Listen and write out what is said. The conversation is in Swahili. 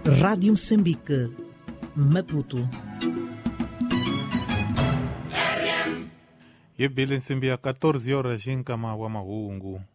Rádio Moçambique, Maputo. Yebile nsimbi ya 14 horas jinkama wa mahungu